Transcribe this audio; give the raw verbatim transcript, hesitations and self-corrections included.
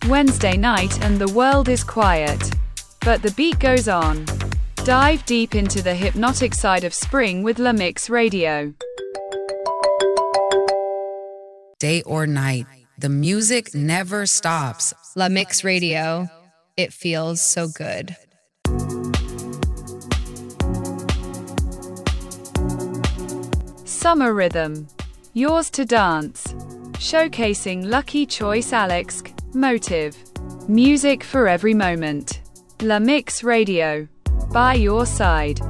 Wednesday night and the world is quiet. But the beat goes on. Dive deep into the hypnotic side of spring with La Mix Radio. Day or night, the music never stops. La Mix Radio. It feels so good. Summer Rhythm. Yours to dance. Showcasing Lucky Choice Alex, Motive. Music for every moment. La Mix Radio. By your side.